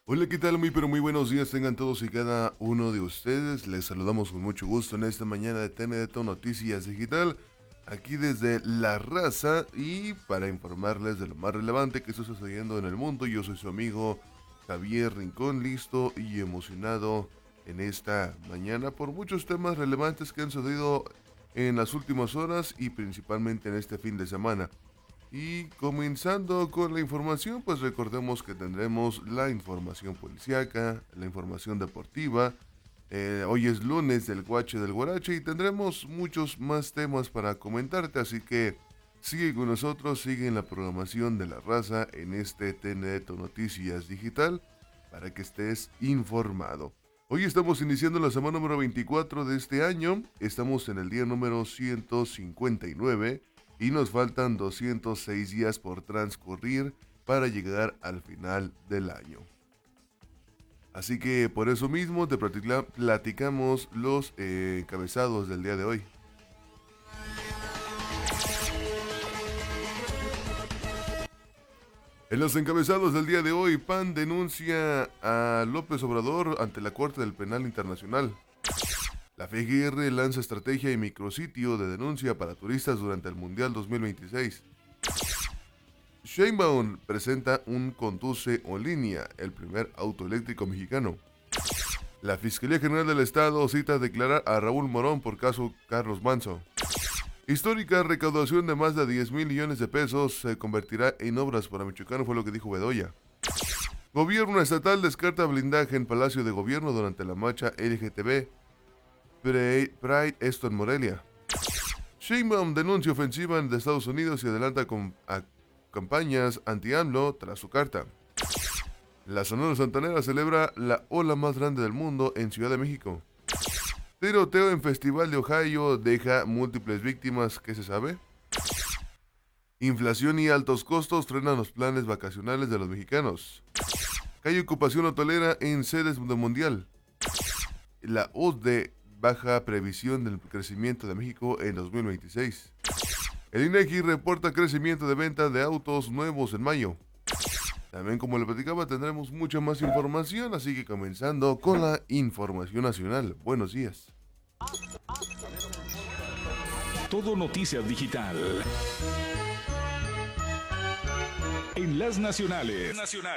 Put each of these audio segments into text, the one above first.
Hola, ¿qué tal? Muy pero muy buenos días tengan todos y cada uno de ustedes. Les saludamos con mucho gusto en esta mañana de TNT Noticias Digital, aquí desde La Raza y para informarles de lo más relevante que está sucediendo en el mundo. Yo soy su amigo Javier Rincón, listo y emocionado en esta mañana por muchos temas relevantes que han sucedido en las últimas horas y principalmente en este fin de semana. Y comenzando con la información, pues recordemos que tendremos la información policíaca, la información deportiva. Hoy es lunes del Guache del Guarache y tendremos muchos más temas para comentarte, así que sigue con nosotros, sigue en la programación de La Raza en este TNT Noticias Digital para que estés informado. Hoy estamos iniciando la semana número 24 de este año, estamos en el día número 159 y nos faltan 206 días por transcurrir para llegar al final del año. Así que por eso mismo te platicamos los encabezados del día de hoy. En los encabezados del día de hoy, PAN denuncia a López Obrador ante la Corte del Penal Internacional. La FGR lanza estrategia y micrositio de denuncia para turistas durante el Mundial 2026. Sheinbaum presenta un Conduce en línea, el primer auto eléctrico mexicano. La Fiscalía General del Estado cita a declarar a Raúl Morón por caso Carlos Manso. Histórica recaudación de más de 10 mil millones de pesos se convertirá en obras para Michoacán, fue lo que dijo Bedoya. Gobierno estatal descarta blindaje en Palacio de Gobierno durante la marcha LGTB. Pride esto en Morelia. Sheinbaum denuncia ofensiva de Estados Unidos y adelanta con campañas anti-AMLO tras su carta. La Sonora Santanera celebra la ola más grande del mundo en Ciudad de México. Tiroteo en Festival de Ohio deja múltiples víctimas, ¿qué se sabe? Inflación y altos costos frenan los planes vacacionales de los mexicanos. Calle ocupación hotelera en sedes del Mundial. La OCDE baja previsión del crecimiento de México en 2026. El INEGI reporta crecimiento de venta de autos nuevos en mayo. También, como le platicaba, tendremos mucha más información, así que comenzando con la información nacional. Buenos días. Todo Noticias Digital. En las nacionales.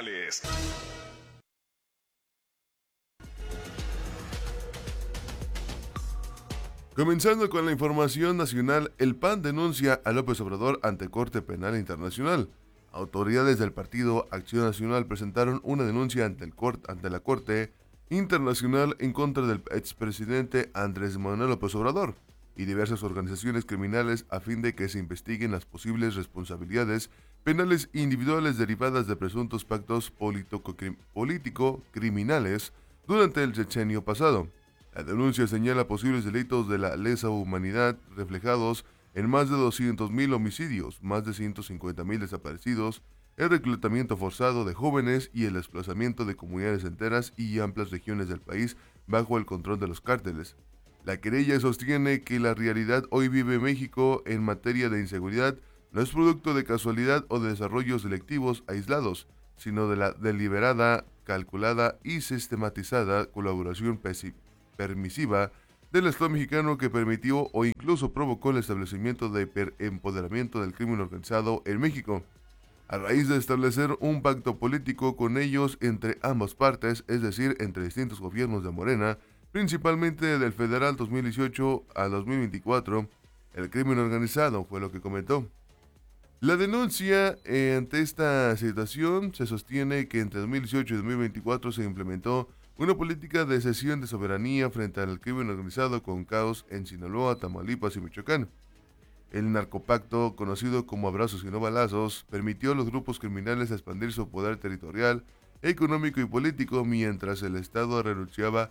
Comenzando con la información nacional, el PAN denuncia a López Obrador ante Corte Penal Internacional. Autoridades del Partido Acción Nacional presentaron una denuncia ante la Corte Internacional en contra del expresidente Andrés Manuel López Obrador y diversas organizaciones criminales a fin de que se investiguen las posibles responsabilidades penales individuales derivadas de presuntos pactos político-criminales durante el sexenio pasado. La denuncia señala posibles delitos de la lesa humanidad reflejados en más de 200.000 homicidios, más de 150.000 desaparecidos, el reclutamiento forzado de jóvenes y el desplazamiento de comunidades enteras y amplias regiones del país bajo el control de los cárteles. La querella sostiene que la realidad hoy vive México en materia de inseguridad no es producto de casualidad o de desarrollos selectivos aislados, sino de la deliberada, calculada y sistematizada colaboración permisiva del Estado mexicano que permitió o incluso provocó el establecimiento de empoderamiento del crimen organizado en México. A raíz de establecer un pacto político con ellos entre ambas partes, es decir, entre distintos gobiernos de Morena, principalmente del federal 2018 a 2024, el crimen organizado fue lo que comentó. La denuncia ante esta situación se sostiene que entre 2018 y 2024 se implementó una política de cesión de soberanía frente al crimen organizado con caos en Sinaloa, Tamaulipas y Michoacán. El narcopacto, conocido como Abrazos y no Balazos, permitió a los grupos criminales expandir su poder territorial, económico y político mientras el Estado renunciaba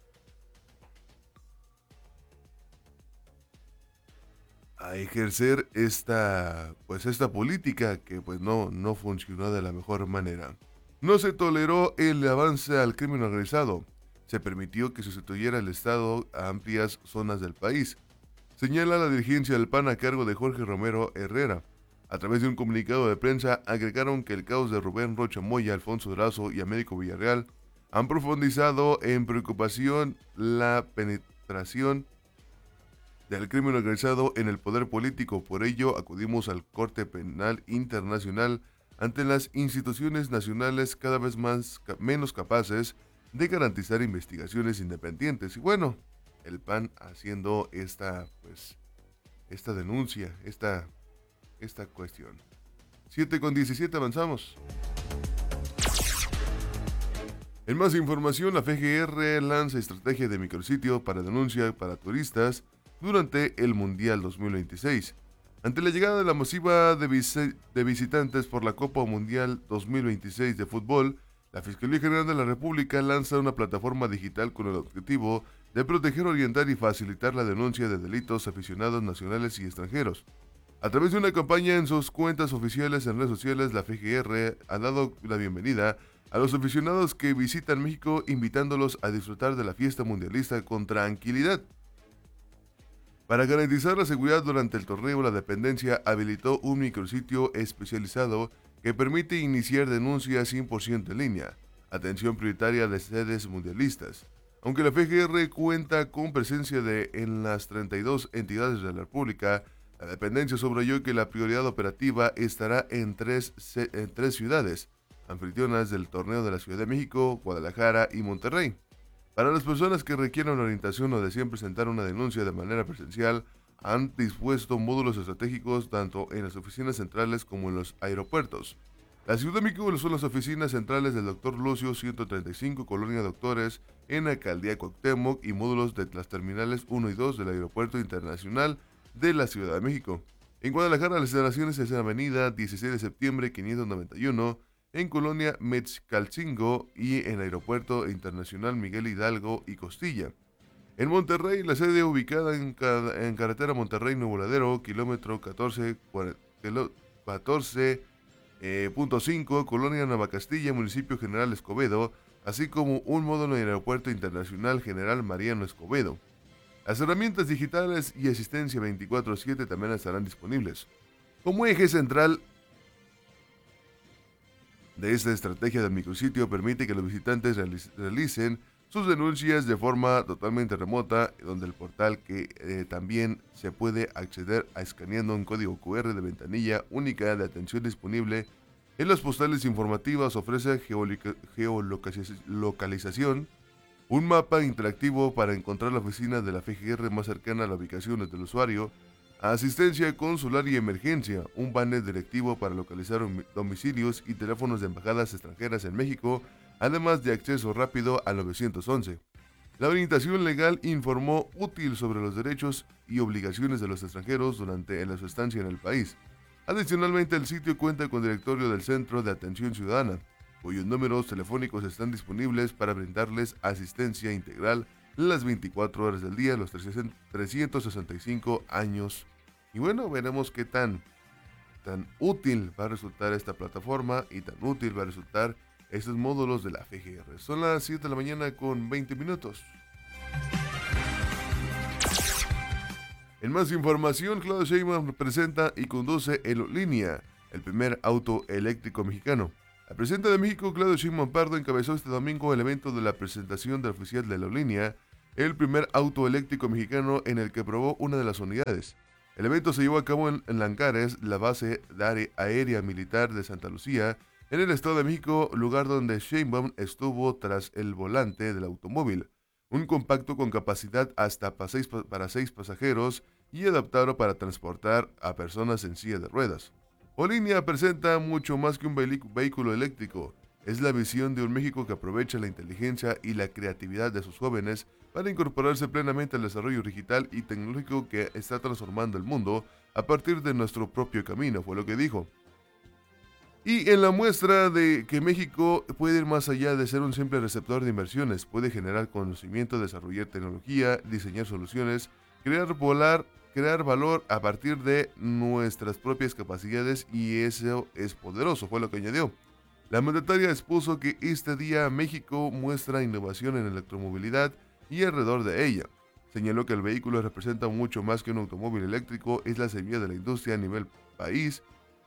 a ejercer esta política que no funcionó de la mejor manera. No se toleró el avance al crimen organizado. Se permitió que sustituyera el Estado a amplias zonas del país. Señala la dirigencia del PAN a cargo de Jorge Romero Herrera. A través de un comunicado de prensa, agregaron que el caos de Rubén Rocha Moya, Alfonso Durazo y Américo Villarreal han profundizado en preocupación la penetración del crimen organizado en el poder político. Por ello, acudimos al Corte Penal Internacional ante las instituciones nacionales cada vez menos capaces de garantizar investigaciones independientes. Y bueno, el PAN haciendo esta denuncia, esta cuestión. 7:17 avanzamos. En más información, la FGR lanza estrategia de micrositio para denuncia para turistas durante el Mundial 2026. Ante la llegada de la masiva de visitantes por la Copa Mundial 2026 de fútbol, la Fiscalía General de la República lanza una plataforma digital con el objetivo de proteger, orientar y facilitar la denuncia de delitos aficionados nacionales y extranjeros. A través de una campaña en sus cuentas oficiales en redes sociales, la FGR ha dado la bienvenida a los aficionados que visitan México, invitándolos a disfrutar de la fiesta mundialista con tranquilidad. Para garantizar la seguridad durante el torneo, la dependencia habilitó un micrositio especializado que permite iniciar denuncias 100% en línea. Atención prioritaria de sedes mundialistas. Aunque la FGR cuenta con presencia en las 32 entidades de la República, la dependencia subrayó que la prioridad operativa estará en tres ciudades anfitrionas del torneo de la Ciudad de México, Guadalajara y Monterrey. Para las personas que requieran orientación o deseen presentar una denuncia de manera presencial, han dispuesto módulos estratégicos tanto en las oficinas centrales como en los aeropuertos. La Ciudad de México son las oficinas centrales del Dr. Lucio 135, Colonia Doctores, en Alcaldía Cuauhtémoc, y módulos de las terminales 1 y 2 del Aeropuerto Internacional de la Ciudad de México. En Guadalajara, las instalaciones es en Avenida 16 de septiembre 591, en Colonia Metzcalcingo y en Aeropuerto Internacional Miguel Hidalgo y Costilla. En Monterrey, la sede ubicada en carretera Monterrey-Nuevo Laredo, kilómetro 14.5, Colonia Nueva Castilla, Municipio General Escobedo, así como un módulo en el Aeropuerto Internacional General Mariano Escobedo. Las herramientas digitales y asistencia 24/7 también estarán disponibles. Como eje central de esta estrategia del micrositio, permite que los visitantes realicen sus denuncias de forma totalmente remota, donde el portal que también se puede acceder a escaneando un código QR de ventanilla única de atención disponible en las postales informativas. Ofrece geolocalización, un mapa interactivo para encontrar la oficina de la FGR más cercana a la ubicación del usuario, asistencia consular y emergencia, un banner directivo para localizar domicilios y teléfonos de embajadas extranjeras en México, además de acceso rápido al 911. La orientación legal informó útil sobre los derechos y obligaciones de los extranjeros durante su estancia en el país. Adicionalmente, el sitio cuenta con directorio del Centro de Atención Ciudadana, cuyos números telefónicos están disponibles para brindarles asistencia integral las 24 horas del día, los 365 años. Y bueno, veremos qué tan útil va a resultar esta plataforma y tan útil va a resultar estos módulos de la FGR. Son las 7 de la mañana con 20 minutos. En más información, Claudia Sheinbaum presenta y conduce Aerolínea, el primer auto eléctrico mexicano. La presidenta de México, Claudia Sheinbaum Pardo, encabezó este domingo el evento de la presentación del oficial de Aerolínea, el primer auto eléctrico mexicano, en el que probó una de las unidades. El evento se llevó a cabo en Lancares, la base aérea militar de Santa Lucía, en el Estado de México, lugar donde Sheinbaum estuvo tras el volante del automóvil, un compacto con capacidad hasta para 6 pasajeros y adaptado para transportar a personas en silla de ruedas. Aerolínea presenta mucho más que un vehículo eléctrico. Es la visión de un México que aprovecha la inteligencia y la creatividad de sus jóvenes para incorporarse plenamente al desarrollo digital y tecnológico que está transformando el mundo a partir de nuestro propio camino, fue lo que dijo. Y en la muestra de que México puede ir más allá de ser un simple receptor de inversiones, puede generar conocimiento, desarrollar tecnología, diseñar soluciones, crear valor a partir de nuestras propias capacidades, y eso es poderoso, fue lo que añadió. La mandataria expuso que este día México muestra innovación en electromovilidad y alrededor de ella. Señaló que el vehículo representa mucho más que un automóvil eléctrico, es la semilla de la industria a nivel país,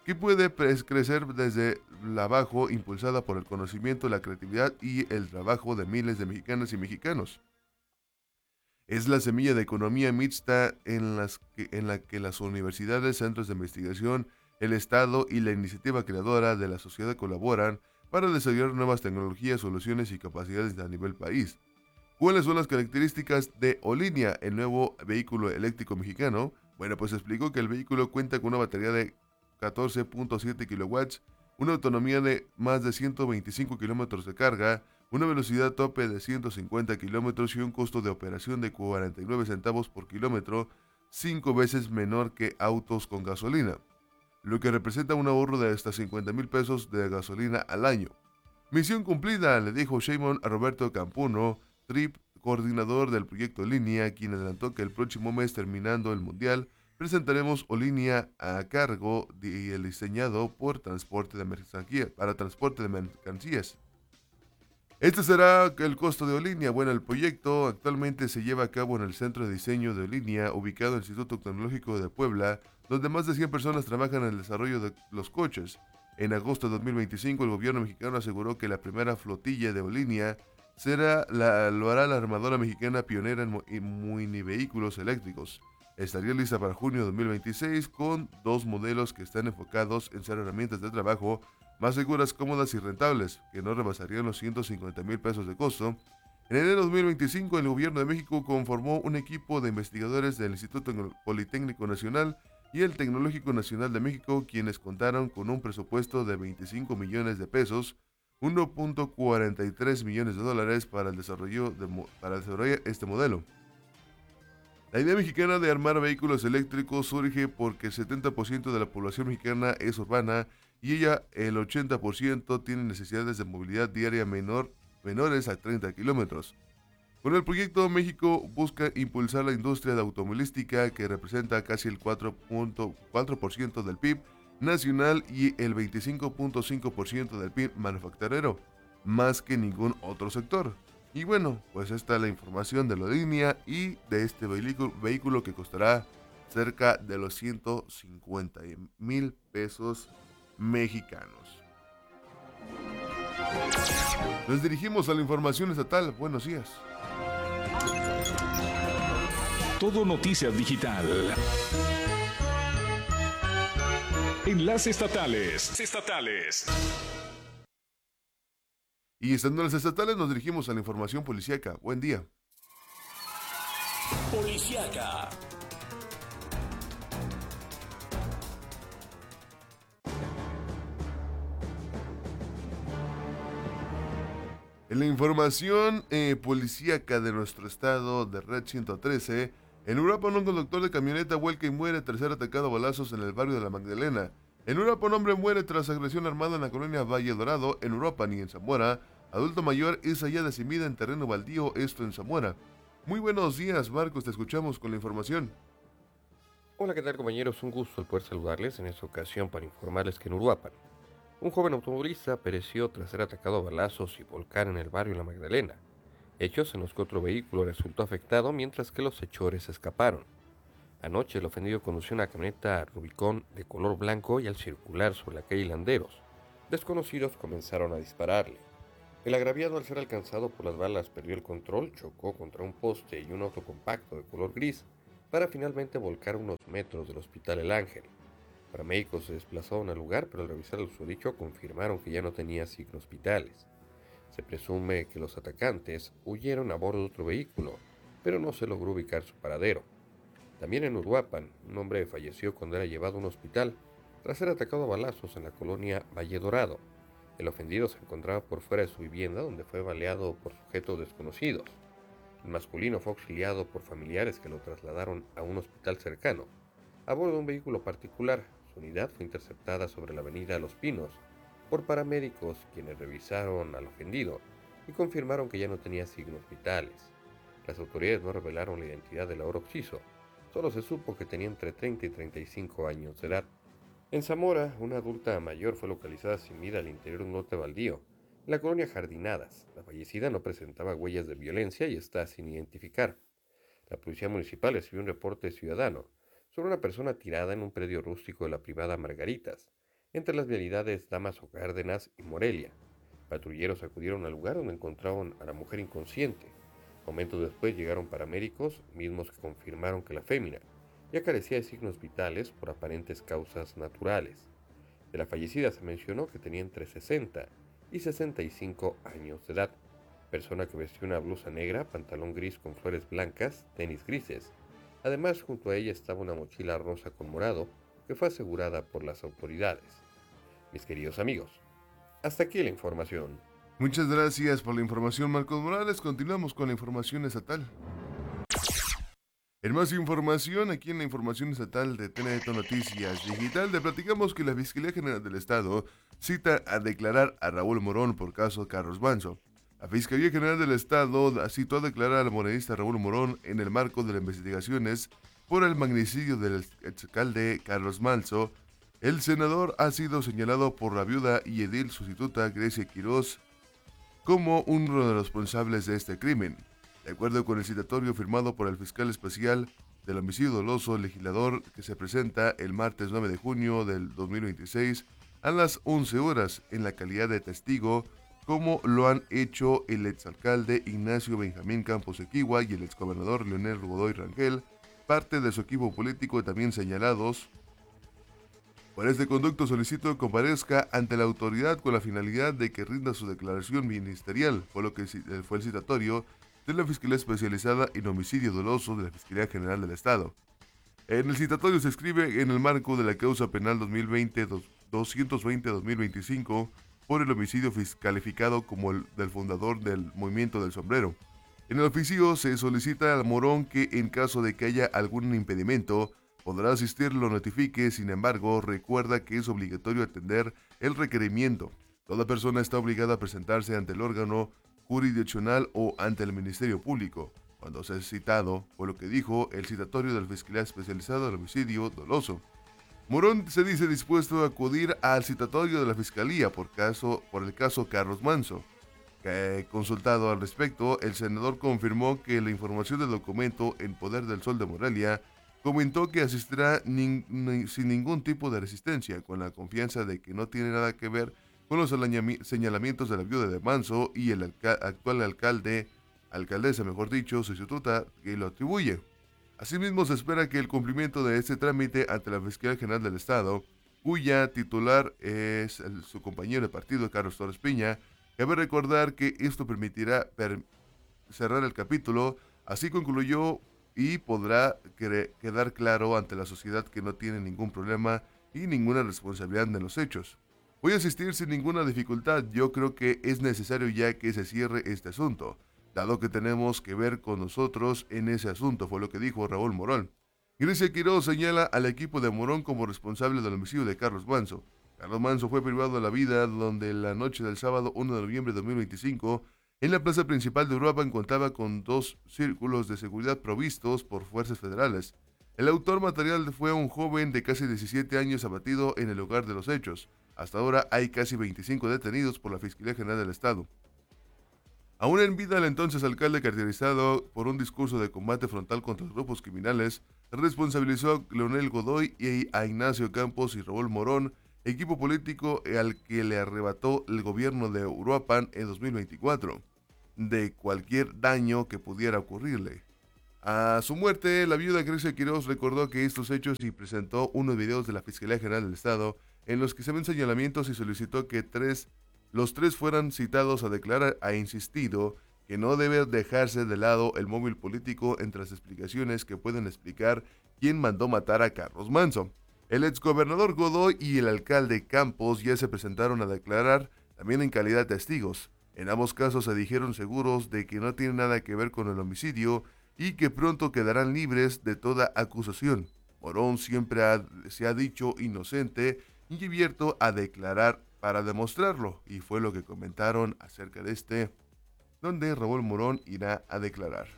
que puede crecer desde abajo, impulsada por el conocimiento, la creatividad y el trabajo de miles de mexicanas y mexicanos. Es la semilla de economía mixta en la que las universidades, centros de investigación, el Estado y la iniciativa creadora de la sociedad colaboran para desarrollar nuevas tecnologías, soluciones y capacidades a nivel país. ¿Cuáles son las características de Olinia, el nuevo vehículo eléctrico mexicano? Bueno, pues explicó que el vehículo cuenta con una batería de 14.7 kilowatts, una autonomía de más de 125 kilómetros de carga, una velocidad tope de 150 kilómetros y un costo de operación de 49 centavos por kilómetro, 5 veces menor que autos con gasolina, lo que representa un ahorro de hasta 50,000 pesos de gasolina al año. Misión cumplida, le dijo Sheinbaum a Roberto Campuno, Trip, coordinador del proyecto Línea, quien adelantó que el próximo mes, terminando el Mundial, presentaremos Olínea a cargo del diseñado por transporte de mercancías, para transporte de mercancías. Este será el costo de Olinia. Bueno, el proyecto actualmente se lleva a cabo en el Centro de Diseño de Olinia, ubicado en el Instituto Tecnológico de Puebla, donde más de 100 personas trabajan en el desarrollo de los coches. En agosto de 2025, el gobierno mexicano aseguró que la primera flotilla de Olinia lo hará la armadora mexicana pionera en minivehículos eléctricos. Estaría lista para junio de 2026 con 2 modelos que están enfocados en ser herramientas de trabajo más seguras, cómodas y rentables, que no rebasarían los 150,000 pesos de costo. En enero de 2025, el gobierno de México conformó un equipo de investigadores del Instituto Politécnico Nacional y el Tecnológico Nacional de México, quienes contaron con un presupuesto de 25 millones de pesos, 1.43 millones de dólares para desarrollar este modelo. La idea mexicana de armar vehículos eléctricos surge porque el 70% de la población mexicana es urbana y el 80% tiene necesidades de movilidad diaria menores a 30 kilómetros. Con el proyecto, México busca impulsar la industria de automovilística, que representa casi el 4.4% del PIB nacional y el 25.5% del PIB manufacturero, más que ningún otro sector. Y bueno, pues esta es la información de la línea y de este vehículo que costará cerca de los 150,000 pesos mexicanos. Nos dirigimos a la información estatal. Buenos días. Todo Noticias Digital. Enlace estatales. Y estando en las estatales, nos dirigimos a la información policíaca. Buen día. Policíaca. En la información policíaca de nuestro estado de Red 113, en Uruapan un conductor de camioneta vuelca y muere tras ser atacado a balazos en el barrio de La Magdalena. En Uruapan un hombre muere tras agresión armada en la colonia Valle Dorado, en Uruapan y en Zamora. Adulto mayor es hallada sin vida en terreno baldío, esto en Zamora. Muy buenos días, Marcos, te escuchamos con la información. Hola, ¿qué tal, compañeros? Un gusto el poder saludarles en esta ocasión para informarles que en Uruapan un joven automovilista pereció tras ser atacado a balazos y volcar en el barrio La Magdalena, hechos en los que otro vehículo resultó afectado mientras que los hechores escaparon. Anoche el ofendido condució una camioneta Rubicon de color blanco y al circular sobre la calle Landeros, desconocidos comenzaron a dispararle. El agraviado, al ser alcanzado por las balas, perdió el control, chocó contra un poste y un auto compacto de color gris para finalmente volcar unos metros del Hospital El Ángel. Paramédicos se desplazaron al lugar, pero al revisar el susodicho confirmaron que ya no tenía signos vitales. Se presume que los atacantes huyeron a bordo de otro vehículo, pero no se logró ubicar su paradero. También en Uruapan, un hombre falleció cuando era llevado a un hospital tras ser atacado a balazos en la colonia Valle Dorado. El ofendido se encontraba por fuera de su vivienda, donde fue baleado por sujetos desconocidos. El masculino fue auxiliado por familiares que lo trasladaron a un hospital cercano, a bordo de un vehículo particular. Su unidad fue interceptada sobre la avenida Los Pinos por paramédicos, quienes revisaron al ofendido y confirmaron que ya no tenía signos vitales. Las autoridades no revelaron la identidad del ahora occiso, solo se supo que tenía entre 30 y 35 años de edad. En Zamora, una adulta mayor fue localizada sin vida al interior de un lote baldío, en la colonia Jardinadas. La fallecida no presentaba huellas de violencia y está sin identificar. La policía municipal recibió un reporte ciudadano sobre una persona tirada en un predio rústico de la privada Margaritas, entre las vialidades Damaso Cárdenas y Morelia. Patrulleros acudieron al lugar donde encontraron a la mujer inconsciente. Momentos después llegaron paramédicos, mismos que confirmaron que la fémina ya carecía de signos vitales por aparentes causas naturales. De la fallecida se mencionó que tenía entre 60 y 65 años de edad, persona que vestía una blusa negra, pantalón gris con flores blancas, tenis grises. Además, junto a ella estaba una mochila rosa con morado que fue asegurada por las autoridades. Mis queridos amigos, hasta aquí la información. Muchas gracias por la información, Marcos Morales. Continuamos con la información estatal. En más información, aquí en la información estatal de TNT Noticias Digital, te platicamos que la Fiscalía General del Estado cita a declarar a Raúl Morón por caso Carlos Manzo. La Fiscalía General del Estado citó a declarar al morenista Raúl Morón en el marco de las investigaciones por el magnicidio del exalcalde Carlos Manzo. El senador ha sido señalado por la viuda y edil sustituta Grecia Quiroz como uno de los responsables de este crimen. De acuerdo con el citatorio firmado por el fiscal especial del homicidio doloso legislador que se presenta el martes 9 de junio del 2026 a las 11 horas en la calidad de testigo, como lo han hecho el exalcalde Ignacio Benjamín Campos Equigua y el exgobernador Leonel Godoy Rangel, parte de su equipo político también señalados. Por este conducto solicito que comparezca ante la autoridad con la finalidad de que rinda su declaración ministerial, fue lo que fue el citatorio de la Fiscalía Especializada en Homicidio Doloso de la Fiscalía General del Estado. En el citatorio se escribe en el marco de la causa penal 220-2025 por el homicidio calificado como el del fundador del Movimiento del Sombrero. En el oficio se solicita al Morón que en caso de que haya algún impedimento podrá asistir, lo notifique. Sin embargo, recuerda que es obligatorio atender el requerimiento. Toda persona está obligada a presentarse ante el órgano jurisdiccional o ante el Ministerio Público cuando sea citado, fue lo que dijo el citatorio de la Fiscalía Especializada del Homicidio Doloso. Morón se dice dispuesto a acudir al citatorio de la Fiscalía por el caso Carlos Manzo. Consultado al respecto, el senador confirmó que la información del documento en poder del Sol de Morelia comentó que asistirá sin ningún tipo de resistencia, con la confianza de que no tiene nada que ver con los señalamientos de la viuda de Manzo y el actual alcaldesa, mejor dicho, sustituta, que lo atribuye. Asimismo, se espera que el cumplimiento de este trámite ante la Fiscalía General del Estado, cuya titular es su compañero de partido, Carlos Torres Piña. Cabe recordar que esto permitirá cerrar el capítulo, así concluyó, y podrá quedar claro ante la sociedad que no tiene ningún problema y ninguna responsabilidad en los hechos. Voy a asistir sin ninguna dificultad. Yo creo que es necesario ya que se cierre este asunto, dado que tenemos que ver con nosotros en ese asunto, fue lo que dijo Raúl Morón. Grecia Quiroz señala al equipo de Morón como responsable del homicidio de Carlos Manzo. Carlos Manzo fue privado de la vida donde la noche del sábado 1 de noviembre de 2025, en la plaza principal de Uruapan, contaba con 2 círculos de seguridad provistos por fuerzas federales. El autor material fue un joven de casi 17 años abatido en el lugar de los hechos. Hasta ahora hay casi 25 detenidos por la Fiscalía General del Estado. Aún en vida, el entonces alcalde, caracterizado por un discurso de combate frontal contra los grupos criminales, responsabilizó a Leonel Godoy y a Ignacio Campos y Raúl Morón, equipo político al que le arrebató el gobierno de Uruapan en 2024, de cualquier daño que pudiera ocurrirle. A su muerte, la viuda Grecia Quiroz recordó que estos hechos y presentó unos videos de la Fiscalía General del Estado en los que se ven señalamientos y solicitó que los tres fueran citados a declarar. Ha insistido que no debe dejarse de lado el móvil político entre las explicaciones que pueden explicar quién mandó matar a Carlos Manzo. El exgobernador Godoy y el alcalde Campos ya se presentaron a declarar, también en calidad de testigos. En ambos casos se dijeron seguros de que no tienen nada que ver con el homicidio y que pronto quedarán libres de toda acusación. Morón siempre se ha dicho inocente y abierto a declarar para demostrarlo, y fue lo que comentaron acerca de donde Raúl Morón irá a declarar.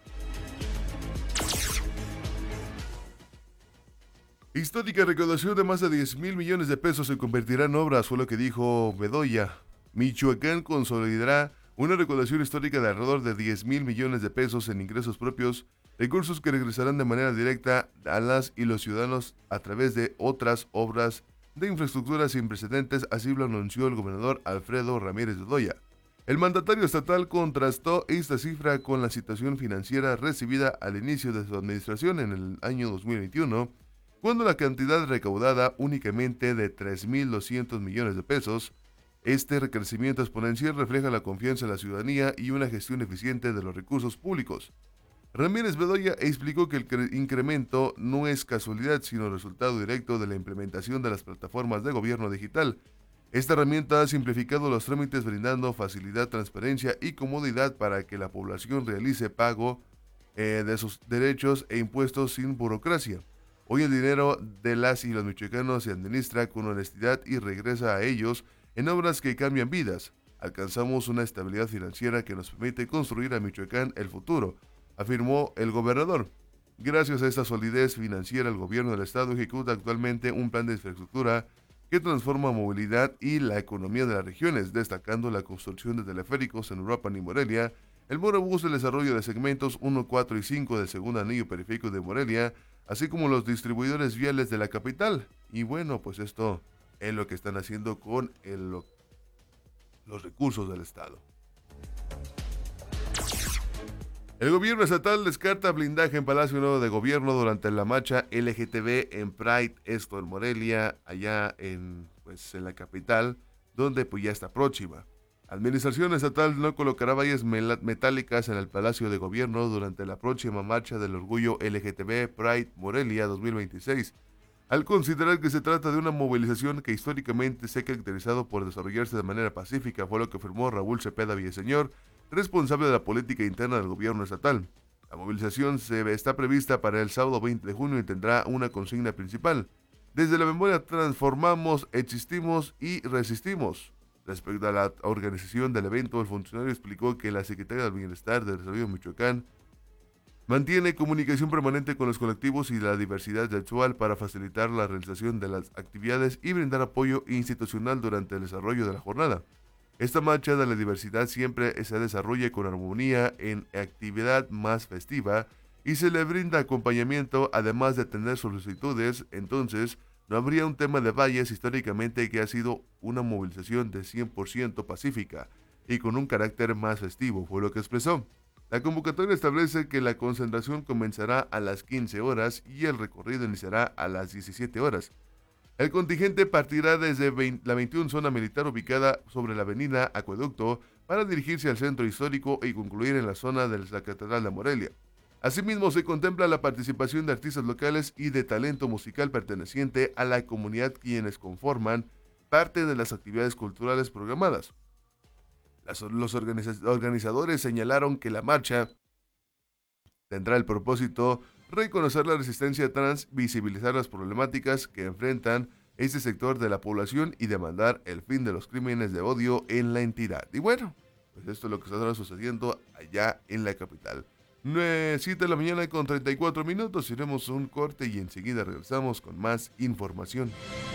Histórica recaudación de más de 10,000 millones de pesos se convertirá en obras, fue lo que dijo Bedoya. Michoacán consolidará una recaudación histórica de alrededor de 10,000 millones de pesos en ingresos propios, recursos que regresarán de manera directa a las y los ciudadanos a través de otras obras de infraestructura sin precedentes, así lo anunció el gobernador Alfredo Ramírez Bedoya. El mandatario estatal contrastó esta cifra con la situación financiera recibida al inicio de su administración en el año 2021, cuando la cantidad recaudada únicamente de 3.200 millones de pesos. Este crecimiento exponencial refleja la confianza en la ciudadanía y una gestión eficiente de los recursos públicos. Ramírez Bedoya explicó que el incremento no es casualidad, sino resultado directo de la implementación de las plataformas de gobierno digital. Esta herramienta ha simplificado los trámites, brindando facilidad, transparencia y comodidad para que la población realice pago de sus derechos e impuestos sin burocracia. Hoy el dinero de las y los michoacanos se administra con honestidad y regresa a ellos en obras que cambian vidas. Alcanzamos una estabilidad financiera que nos permite construir a Michoacán el futuro, afirmó el gobernador. Gracias a esta solidez financiera, el gobierno del estado ejecuta actualmente un plan de infraestructura que transforma movilidad y la economía de las regiones, destacando la construcción de teleféricos en Uruapan y Morelia, el Monobús del desarrollo de segmentos 1, 4 y 5 del segundo anillo periférico de Morelia, así como los distribuidores viales de la capital. Y bueno, pues esto es lo que están haciendo con los recursos del estado. El gobierno estatal descarta blindaje en Palacio Nuevo de Gobierno durante la marcha LGTB en Pride, esto en Morelia, allá en la capital, donde pues ya está próxima. Administración estatal no colocará vallas metálicas en el Palacio de Gobierno durante la próxima marcha del orgullo LGTB Pride Morelia 2026, al considerar que se trata de una movilización que históricamente se ha caracterizado por desarrollarse de manera pacífica, fue lo que afirmó Raúl Cepeda Villaseñor, responsable de la política interna del gobierno estatal. La movilización está prevista para el sábado 20 de junio y tendrá una consigna principal. Desde la memoria transformamos, existimos y resistimos. Respecto a la organización del evento, el funcionario explicó que la Secretaría del Bienestar del Desarrollo de Michoacán mantiene comunicación permanente con los colectivos y la diversidad sexual para facilitar la realización de las actividades y brindar apoyo institucional durante el desarrollo de la jornada. Esta marcha de la diversidad siempre se desarrolla con armonía en actividad más festiva y se le brinda acompañamiento, además de atender solicitudes. Entonces no habría un tema de vallas históricamente, que ha sido una movilización de 100% pacífica y con un carácter más festivo, fue lo que expresó. La convocatoria establece que la concentración comenzará a las 15 horas y el recorrido iniciará a las 17 horas. El contingente partirá desde la 21 zona militar ubicada sobre la avenida Acueducto para dirigirse al centro histórico y concluir en la zona de la Catedral de Morelia. Asimismo, se contempla la participación de artistas locales y de talento musical perteneciente a la comunidad, quienes conforman parte de las actividades culturales programadas. Los organizadores señalaron que la marcha tendrá el propósito reconocer la resistencia trans, visibilizar las problemáticas que enfrentan este sector de la población y demandar el fin de los crímenes de odio en la entidad. Y bueno, pues esto es lo que está sucediendo allá en la capital. 7 de la mañana con 34 minutos, iremos un corte y enseguida regresamos con más información.